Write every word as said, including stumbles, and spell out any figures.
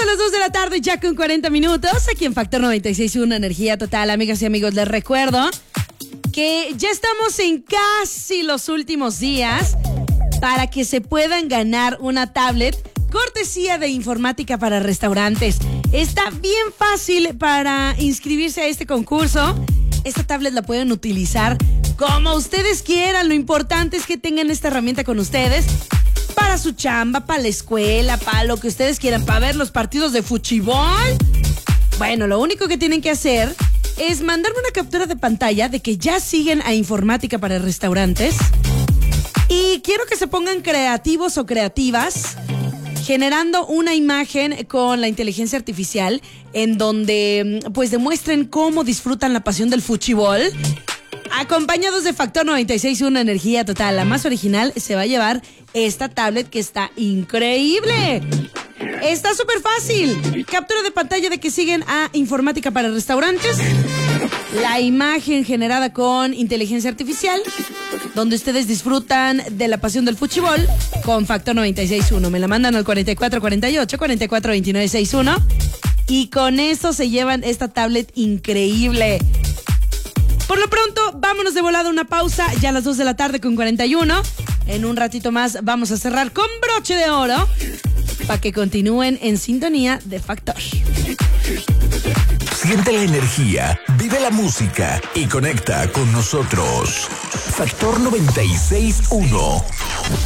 a las dos de la tarde, ya con cuarenta minutos, aquí en Factor noventa y seis punto uno, Energía Total. Amigas y amigos, les recuerdo que ya estamos en casi los últimos días para que se puedan ganar una tablet cortesía de Informática para Restaurantes. Está bien fácil para inscribirse a este concurso. Esta tablet la pueden utilizar como ustedes quieran. Lo importante es que tengan esta herramienta con ustedes para su chamba, para la escuela, para lo que ustedes quieran, para ver los partidos de fútbol. Bueno, lo único que tienen que hacer es mandarme una captura de pantalla de que ya siguen a Informática para Restaurantes. Y quiero que se pongan creativos o creativas, generando una imagen con la inteligencia artificial en donde pues demuestren cómo disfrutan la pasión del fútbol, acompañados de Factor noventa y seis punto uno, Energía Total. La más original se va a llevar esta tablet que está increíble. Está súper fácil. Captura de pantalla de que siguen a Informática para Restaurantes. La imagen generada con inteligencia artificial, donde ustedes disfrutan de la pasión del fútbol con Factor noventa y seis punto uno. Me la mandan al cuarenta y cuatro cuarenta y ocho, cuarenta y cuatro veintinueve sesenta y uno. Y con eso se llevan esta tablet increíble. Por lo pronto, vámonos de volada a una pausa, ya a las dos de la tarde con cuarenta y uno. En un ratito más vamos a cerrar con broche de oro para que continúen en sintonía de Factor. Siente la energía, vive la música y conecta con nosotros. Factor noventa y seis punto uno.